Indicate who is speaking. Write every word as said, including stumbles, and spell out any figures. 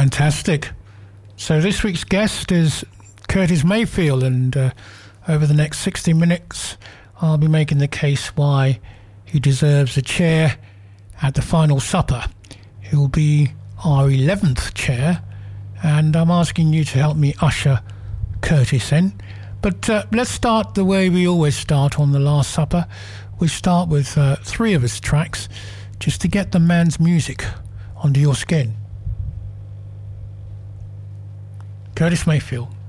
Speaker 1: Fantastic. So this week's guest is Curtis Mayfield, and uh, over the next sixty minutes I'll be making the case why he deserves a chair at the final supper. He'll be our eleventh chair, and I'm asking you to help me usher Curtis in. But uh, let's start the way we always start on the Last Supper. We start with uh, three of his tracks, just to get the man's music under your skin. Curtis Mayfield.